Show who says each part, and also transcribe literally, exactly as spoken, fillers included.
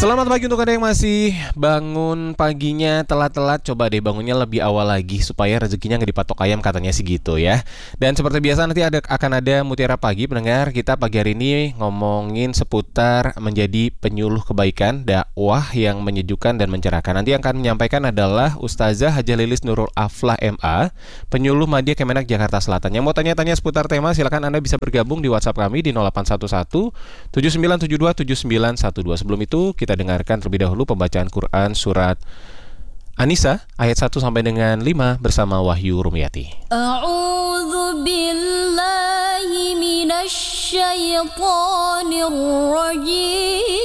Speaker 1: Selamat pagi untuk Anda yang masih bangun paginya telat-telat. Coba deh bangunnya lebih awal lagi supaya rezekinya nggak dipatok ayam, katanya sih gitu ya. Dan seperti biasa nanti ada, akan ada Mutiara Pagi pendengar. Kita pagi hari ini ngomongin seputar menjadi penyuluh kebaikan, dakwah yang menyejukkan dan mencerahkan. Nanti yang akan menyampaikan adalah Ustazah Haja Lilis Nurul Aflah M A, penyuluh Madya Kemenak Jakarta Selatan. Yang mau tanya-tanya seputar tema, silakan Anda bisa bergabung di WhatsApp kami di nol delapan satu satu tujuh sembilan tujuh dua tujuh sembilan satu dua. Sebelum itu kita dengarkan terlebih dahulu pembacaan Quran surat An-Nisa ayat satu sampai dengan lima bersama Wahyu Rumiyati.
Speaker 2: A'udzu billahi minasy syaithanir rajim.